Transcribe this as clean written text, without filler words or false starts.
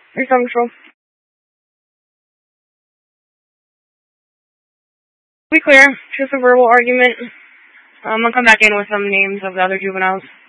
Central. Be clear, just a verbal argument. I'll come back in with some names of the other juveniles.